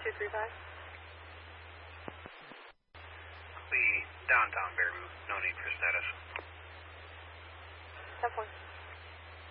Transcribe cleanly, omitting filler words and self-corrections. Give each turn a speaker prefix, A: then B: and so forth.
A: 235.
B: Lee, downtown Bearview. No need for status.